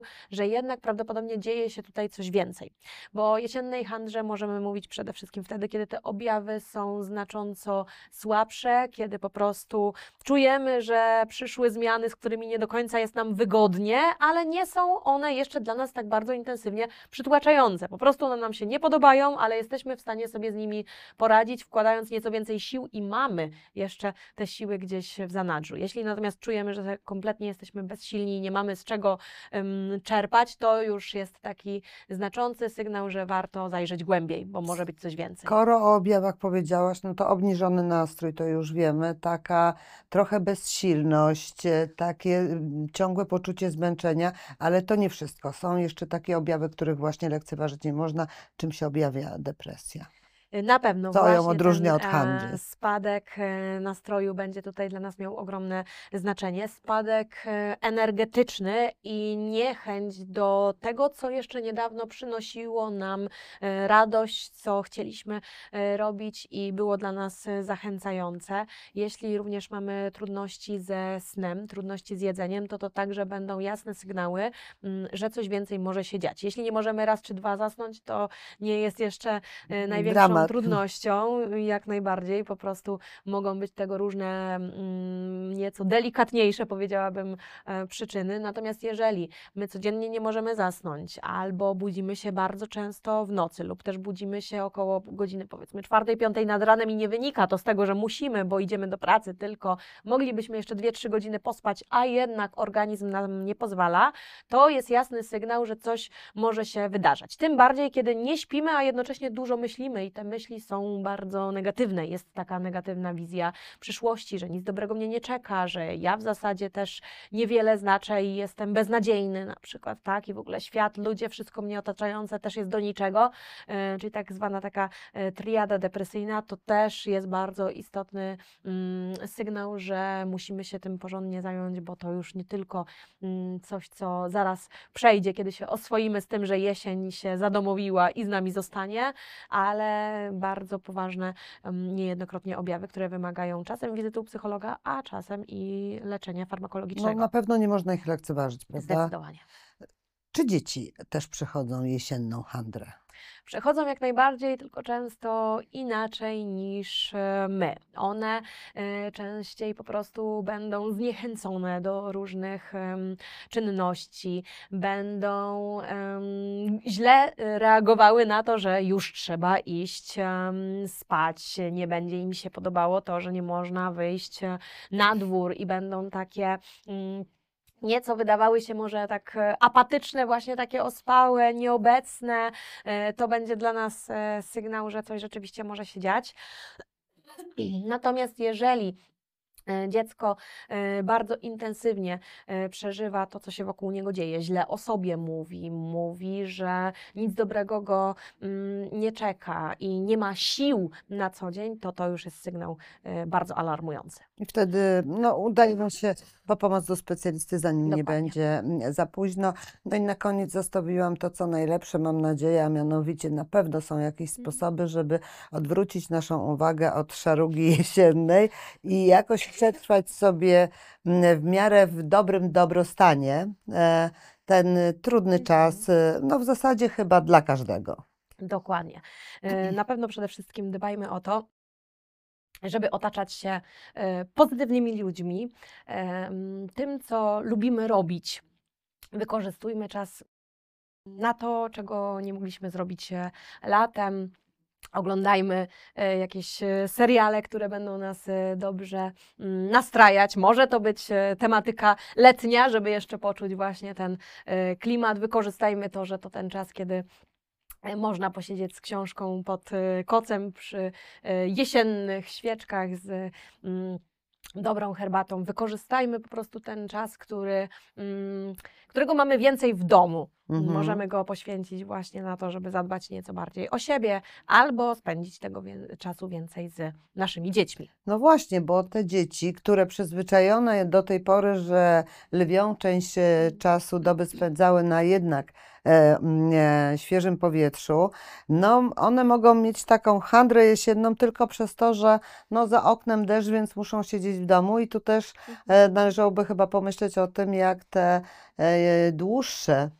że jednak prawdopodobnie dzieje się tutaj coś więcej. Bo o jesiennej handrze możemy mówić przede wszystkim wtedy, kiedy te objawy są znacząco słabsze, kiedy po prostu czujemy, że przyszły zmiany, z którymi nie do końca jest nam wygodnie, ale nie są one jeszcze dla nas tak bardzo intensywnie przytłaczające. Po prostu one nam się nie podobają, ale jesteśmy w stanie sobie z nimi poradzić, wkładając nieco więcej sił i mamy jeszcze te siły gdzieś w zanadrzu. Jeśli natomiast czujemy, że kompletnie jesteśmy bezsilni i nie mamy z czego czerpać, to już jest taki znaczący sygnał, że warto zajrzeć głębiej, bo może być coś więcej. Skoro o objawach powiedziałaś, no to obniżony nastrój, to już wiemy, taka trochę bezsilność, takie ciągłe poczucie zmęczenia, ale to nie wszystko. Są jeszcze takie objawy, których właśnie lekceważyć nie można. Czym się objawia depresja? Na pewno Co ją właśnie odróżnia ten od handry? spadek nastroju będzie tutaj dla nas miał ogromne znaczenie. Spadek energetyczny i niechęć do tego, co jeszcze niedawno przynosiło nam radość, co chcieliśmy robić i było dla nas zachęcające. Jeśli również mamy trudności ze snem, trudności z jedzeniem, to także będą jasne sygnały, że coś więcej może się dziać. Jeśli nie możemy raz czy dwa zasnąć, to nie jest jeszcze największą Dramat. trudnością, jak najbardziej, po prostu mogą być tego różne nieco delikatniejsze, powiedziałabym, przyczyny. Natomiast jeżeli my codziennie nie możemy zasnąć, albo budzimy się bardzo często w nocy, lub też budzimy się około godziny, powiedzmy 4, 5 nad ranem i nie wynika to z tego, że musimy, bo idziemy do pracy, tylko moglibyśmy jeszcze 2-3 godziny pospać, a jednak organizm nam nie pozwala, to jest jasny sygnał, że coś może się wydarzać. Tym bardziej, kiedy nie śpimy, a jednocześnie dużo myślimy i te myśli są bardzo negatywne. Jest taka negatywna wizja przyszłości, że nic dobrego mnie nie czeka, że ja w zasadzie też niewiele znaczę i jestem beznadziejny na przykład, tak? I w ogóle świat, ludzie, wszystko mnie otaczające też jest do niczego, czyli tak zwana taka triada depresyjna, to też jest bardzo istotny sygnał, że musimy się tym porządnie zająć, bo to już nie tylko coś, co zaraz przejdzie, kiedy się oswoimy z tym, że jesień się zadomowiła i z nami zostanie, ale bardzo poważne niejednokrotnie objawy, które wymagają czasem wizyty u psychologa, a czasem i leczenia No farmakologicznego. na pewno nie można ich lekceważyć, prawda? Zdecydowanie. Czy dzieci też przechodzą jesienną handrę? Przechodzą jak najbardziej, tylko często inaczej niż my. One częściej po prostu będą zniechęcone do różnych czynności, będą źle reagowały na to, że już trzeba iść spać, nie będzie im się podobało to, że nie można wyjść na dwór i będą takie nieco wydawały się może tak apatyczne, właśnie takie ospałe, nieobecne. To będzie dla nas sygnał, że coś rzeczywiście może się dziać. Natomiast jeżeli dziecko bardzo intensywnie przeżywa to, co się wokół niego dzieje, źle o sobie mówi, że nic dobrego go nie czeka i nie ma sił na co dzień, to już jest sygnał bardzo alarmujący. I wtedy udajmy się po pomoc do specjalisty, zanim nie Dokładnie. będzie za późno. No i na koniec zostawiłam to, co najlepsze, mam nadzieję, a mianowicie na pewno są jakieś sposoby, żeby odwrócić naszą uwagę od szarugi jesiennej i jakoś przetrwać sobie w miarę w dobrym dobrostanie ten trudny czas, no w zasadzie chyba dla każdego. Dokładnie. Na pewno przede wszystkim dbajmy o to, żeby otaczać się pozytywnymi ludźmi, tym, co lubimy robić. Wykorzystujmy czas na to, czego nie mogliśmy zrobić latem. Oglądajmy jakieś seriale, które będą nas dobrze nastrajać. Może to być tematyka letnia, żeby jeszcze poczuć właśnie ten klimat. Wykorzystajmy to, że to ten czas, kiedy można posiedzieć z książką pod kocem przy jesiennych świeczkach z dobrą herbatą. Wykorzystajmy po prostu ten czas, którego mamy więcej w domu. możemy go poświęcić właśnie na to, żeby zadbać nieco bardziej o siebie, albo spędzić tego czasu więcej z naszymi dziećmi. No właśnie, bo te dzieci, które przyzwyczajone do tej pory, że lwią część czasu doby spędzały na jednak świeżym powietrzu, no one mogą mieć taką handrę jesienną tylko przez to, że no za oknem deszcz, więc muszą siedzieć w domu i tu też należałoby chyba pomyśleć o tym, jak te dłuższe